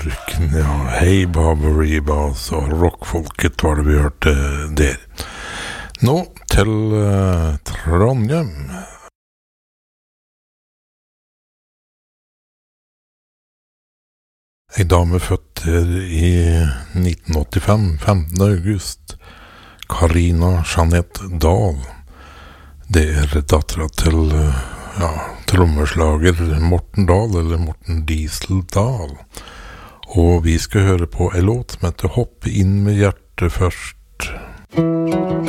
Bjørken, ja, Hei Barbary, så rockfolket var det vi hørte der. Nå til Trondheim. En dame født i 1985, 15. august, Karina Jeanette Dahl. Det datteren til trommeslager Morten Dahl, eller Morten Diesel Dahl. Og vi skal høre på en låt som heter Hoppe inn med hjertet først.